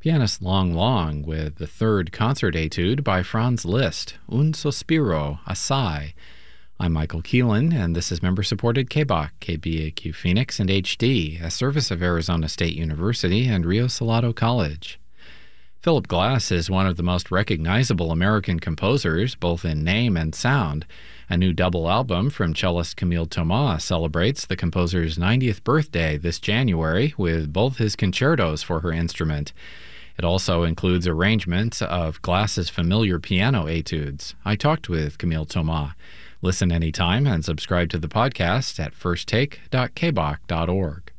Pianist Long Long with the third concert etude by Franz Liszt, Un Sospiro, a Sigh. I'm Michael Keelan, and this is member-supported KBOC, KBAQ Phoenix, and HD, a service of Arizona State University and Rio Salado College. Philip Glass is one of the most recognizable American composers, both in name and sound. A new double album from cellist Camille Thomas celebrates the composer's 90th birthday this January with both his concertos for her instrument. It also includes arrangements of Glass's familiar piano etudes. I talked with Camille Thomas. Listen anytime and subscribe to the podcast at firsttake.kboc.org.